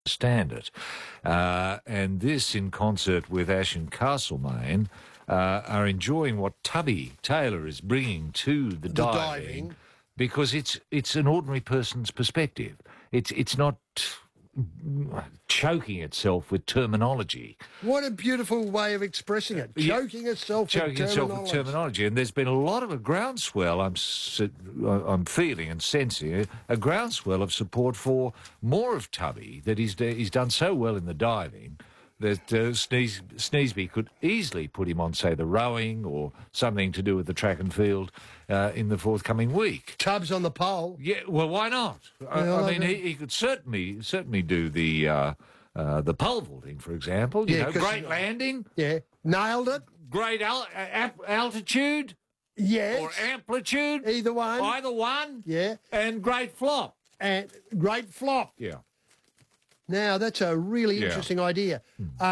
stand it. And this, in concert with Ash and Castlemaine, are enjoying what Tubby Taylor is bringing to the diving, because it's an ordinary person's perspective. It's not choking itself with terminology. What a beautiful way of expressing it. Choking itself with terminology. And there's been a lot of a groundswell, I'm feeling and sensing, a groundswell of support for more of Tubby, that he's done so well in the diving that Sneesby could easily put him on, say, the rowing or something to do with the track and field in the forthcoming week. Tubbs on the pole. Yeah, well, why not? I mean, he could certainly do the pole vaulting, for example. You know, great landing. Yeah, nailed it. Great altitude. Yes. Or amplitude. Either one. Either one. Yeah. And great flop. And great flop. Yeah. Now, that's a really interesting idea.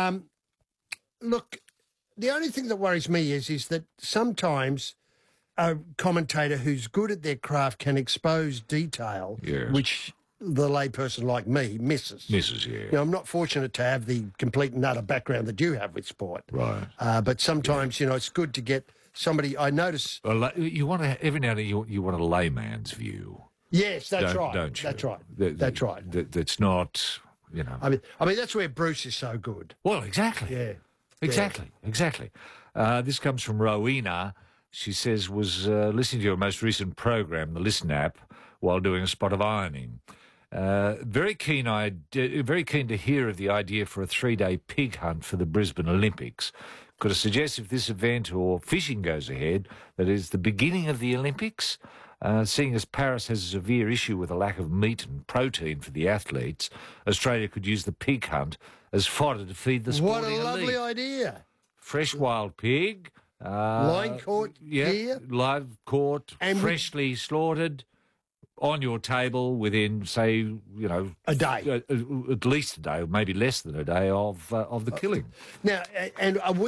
Look, the only thing that worries me is that sometimes a commentator who's good at their craft can expose detail, which the layperson like me misses. Yeah. You know, I'm not fortunate to have the complete and utter background that you have with sport. Right. But sometimes, you know, it's good to get somebody. I notice. You want to, every now and then, you want a layman's view. Yes, that's right. Don't you? That's right. That's right. That's not. You know. I mean, that's where Bruce is so good. Well, exactly. Yeah. Exactly. This comes from Rowena. She says, was listening to your most recent program, the Listen app, while doing a spot of ironing. Very keen to hear of the idea for a 3-day pig hunt for the Brisbane Olympics. Could I suggest, if this event or fishing goes ahead, that is the beginning of the Olympics? Seeing as Paris has a severe issue with a lack of meat and protein for the athletes, Australia could use the pig hunt as fodder to feed the sporting elite. What a lovely idea. Fresh wild pig. Line caught here. Live caught, and freshly slaughtered, on your table within, say, you know, a day. At least a day, or maybe less than a day of the killing. Now, and